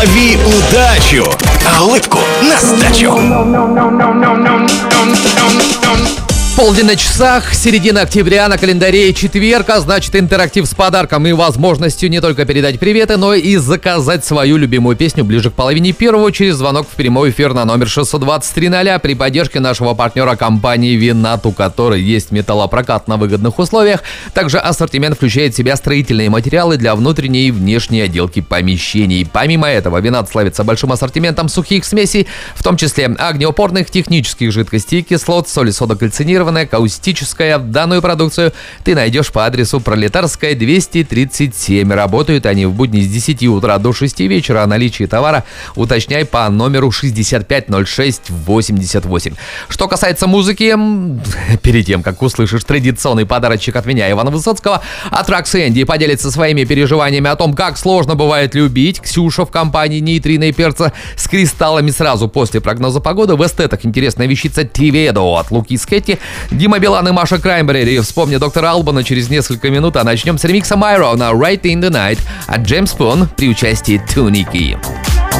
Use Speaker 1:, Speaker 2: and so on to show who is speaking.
Speaker 1: Лови удачу, а улыбку на сдачу.
Speaker 2: Полдень на часах, середина октября, на календаре четверг, а значит интерактив с подарком и возможностью не только передать приветы, но и заказать свою любимую песню ближе к половине первого через звонок в прямой эфир на номер 623-00 при поддержке нашего партнера компании Винат, у которой есть металлопрокат на выгодных условиях. Также ассортимент включает в себя строительные материалы для внутренней и внешней отделки помещений. Помимо этого, Винат славится большим ассортиментом сухих смесей, в том числе огнеупорных, технических жидкостей, кислот, соли содокальцинированной, каустическая. Данную продукцию ты найдешь по адресу Пролетарская, 237. Работают они в будни с 10 утра до 6 вечера. О наличии товара уточняй по номеру 650688. Что касается музыки, перед тем, как услышишь традиционный подарочек от меня, Ивана Высоцкого, Атракс Энди поделится своими переживаниями о том, как сложно бывает любить. Ксюша в компании Нейтрино и Перца с кристаллами сразу после прогноза погоды. В эстетах интересная вещица Тиведо от Луки Скетти. Дима Билан и Маша Краймбрери. Вспомни доктора Албана через несколько минут, а начнем с ремикса Майро на Right in the Night от Джеймс Пон при участии Туники.